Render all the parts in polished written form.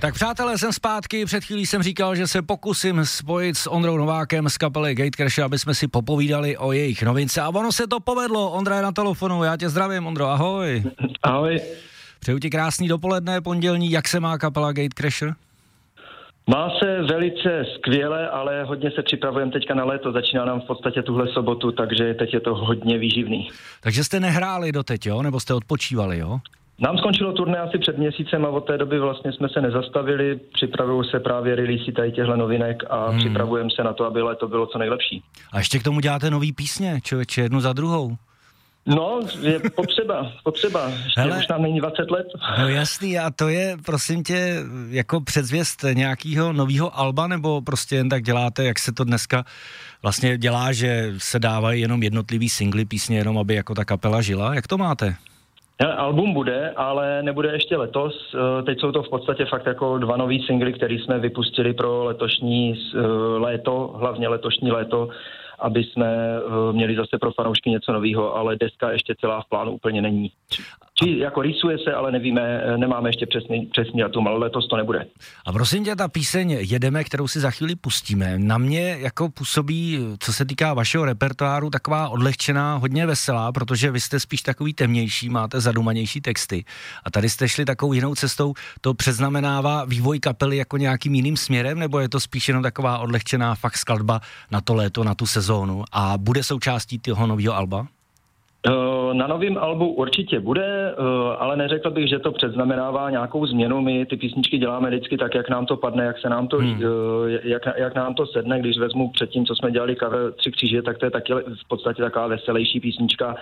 Tak přátelé, jsem zpátky, před chvílí jsem říkal, že se pokusím spojit s Ondrou Novákem z kapely Gatecrasher, aby jsme si popovídali o jejich novince a ono se to povedlo. Ondra je na telefonu, já tě zdravím, Ondro, ahoj. Ahoj. Přeju ti krásný dopoledne, pondělní, jak se má kapela Gatecrasher? Má se velice skvěle, ale hodně se připravujeme teďka na léto, začíná nám v podstatě tuhle sobotu, takže teď je to hodně výživný. Takže jste nehráli doteď, jo? Nebo jste odpočívali, jo? Nám skončilo turné asi před měsícem a od té doby vlastně jsme se nezastavili, připravují se právě releasy tady těchto novinek a připravujeme se na to, aby léto bylo co nejlepší. A ještě k tomu děláte nový písně, člověče, jednu za druhou. No, je potřeba. Ještě už tam není 20 let. No jasný, a to je, prosím tě, jako předzvěst nějakého nového alba, nebo prostě jen tak děláte, jak se to dneska vlastně dělá, že se dávají jenom jednotlivý singly, písně, jenom aby jako ta kapela žila? Jak to máte? Album bude, ale nebude ještě letos. Teď jsou to v podstatě fakt jako 2 nový singly, který jsme vypustili pro letošní léto, hlavně letošní léto, aby jsme měli zase pro fanoušky něco nového, ale deska ještě celá v plánu úplně není. Či jako rýsuje se, ale nevíme, nemáme ještě přesný datum, ale letos to nebude. A prosím tě, ta píseň Jedeme, kterou si za chvíli pustíme, na mě jako působí, co se týká vašeho repertoáru, taková odlehčená, hodně veselá, protože vy jste spíš takový temnější, máte zadumanější texty. A tady jste šli takovou jinou cestou, to předznamenává vývoj kapely jako nějakým jiným směrem, nebo je to spíš jenom taková odlehčená fakt skladba na to léto, na tu sezónu a bude součástí toho nového alba? Na novém albu určitě bude, ale neřekl bych, že to předznamenává nějakou změnu. My ty písničky děláme vždycky tak, jak nám to padne, jak se nám to, jak nám to sedne. Když vezmu předtím, co jsme dělali cover 3 kříže, tak to je taky v podstatě taková veselější písnička.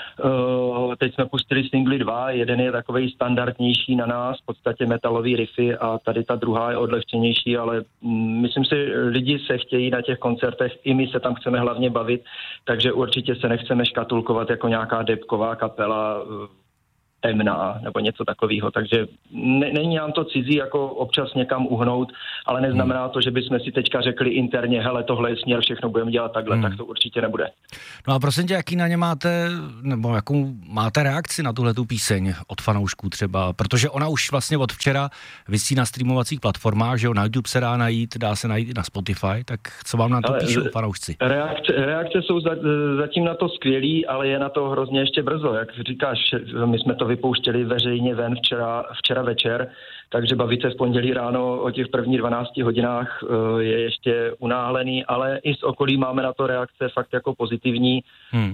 Teď jsme pustili singly 2, jeden je takovej standardnější na nás, v podstatě metalový riffy a tady ta druhá je odlehčenější, ale myslím si, lidi se chtějí na těch koncertech, i my se tam chceme hlavně bavit, takže určitě se nechceme škatulkovat jako nějaká debková kapela temná nebo něco takového, takže není nám to cizí jako občas někam uhnout, ale neznamená to, že bychom si teďka řekli interně, hele, tohle je směr, všechno budeme dělat takhle, tak to určitě nebude. No a prosím tě, jaký na ně máte, nebo jakou máte reakci na tuhletu píseň od fanoušků třeba, protože ona už vlastně od včera visí na streamovacích platformách, že jo, na YouTube se dá najít, dá se najít i na Spotify, tak co vám na to píšou fanoušci? Reakce jsou zatím na to skvělý, ale je na to hrozně ještě brzo, jak říkáš, my jsme to vypouštěli veřejně ven včera večer, takže bavit se v pondělí ráno o těch prvních 12 hodinách je ještě unáhlený, ale i z okolí máme na to reakce fakt jako pozitivní,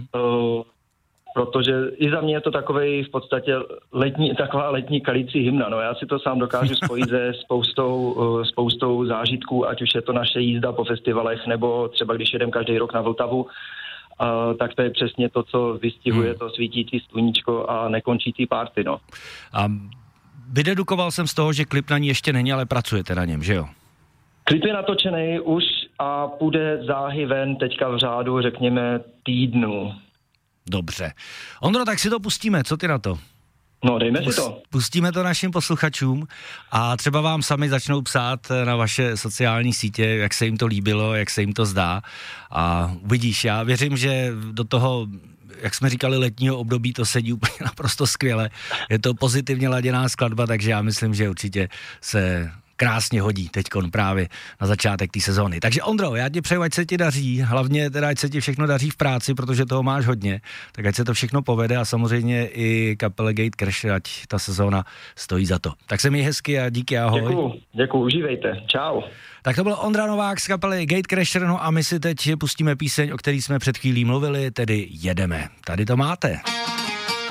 protože i za mě je to takovej v podstatě taková letní kalící hymna. No já si to sám dokážu spojit se spoustou zážitků, ať už je to naše jízda po festivalech, nebo třeba když jedem každý rok na Vltavu, tak to je přesně to, co vystihuje to svítící sluníčko a nekončící party, no. A vydedukoval jsem z toho, že klip na ní ještě není, ale pracujete na něm, že jo? Klip je natočený už a půjde záhy ven teďka v řádu, řekněme, týdnu. Dobře. Ondro, tak si to pustíme, co ty na to? No, dejme si to. Pustíme to našim posluchačům a třeba vám sami začnou psát na vaše sociální sítě, jak se jim to líbilo, jak se jim to zdá. A uvidíš, já věřím, že do toho, jak jsme říkali, letního období to sedí úplně naprosto skvěle. Je to pozitivně laděná skladba, takže já myslím, že určitě se krásně hodí teďkon právě na začátek té sezóny. Takže Ondro, já ti přeju, ať se ti daří, hlavně teda, ať se ti všechno daří v práci, protože toho máš hodně, tak ať se to všechno povede a samozřejmě i kapele Gatecrasher, ať ta sezóna stojí za to. Tak se měj hezky a díky, ahoj. Děkuju, užívejte, čau. Tak to byl Ondra Novák z kapely Gatecrasher, no a my si teď pustíme píseň, o který jsme před chvílí mluvili, tedy Jedeme. Tady to máte.